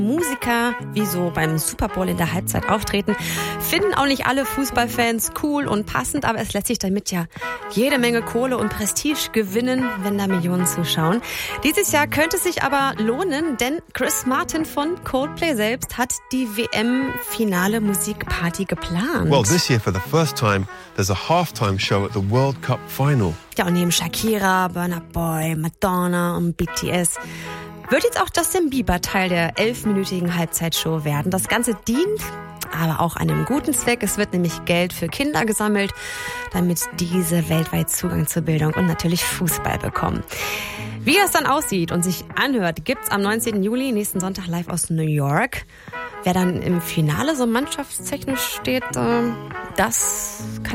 Musiker, wie so beim Super Bowl in der Halbzeit auftreten, finden auch nicht alle Fußballfans cool und passend, aber es lässt sich damit ja jede Menge Kohle und Prestige gewinnen, wenn da Millionen zuschauen. Dieses Jahr könnte es sich aber lohnen, denn Chris Martin von Coldplay selbst hat die WM-finale Musikparty geplant. Well, this year for the first time, there's a halftime show at the World Cup final. Ja, und neben Shakira, Burna Boy, Madonna und BTS wird jetzt auch Justin Bieber Teil der 11-minütigen Halbzeitshow werden. Das Ganze dient aber auch einem guten Zweck. Es wird nämlich Geld für Kinder gesammelt, damit diese weltweit Zugang zur Bildung und natürlich Fußball bekommen. Wie es dann aussieht und sich anhört, gibt's am 19. Juli, nächsten Sonntag, live aus New York. Wer dann im Finale so mannschaftstechnisch steht, das kann